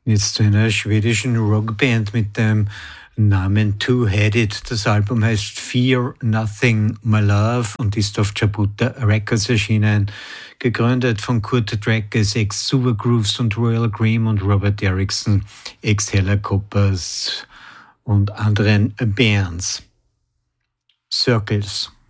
Jetzt zu einer schwedischen Rockband mit dem Namen Two-Headed. Das Album heißt Fear Nothing My Love und ist auf Jabuta Records erschienen. Gegründet von Kurt Drackes, ex-Supergrooves und Royal Cream und Robert Erickson, ex-Helicopters und anderen Bands. Circles.